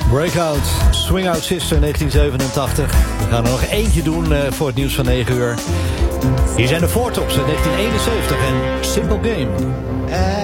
Breakout, Swing Out Sister 1987. We gaan er nog eentje doen voor het nieuws van 9 uur. Hier zijn de Four Tops uit 1971 en Simple Game.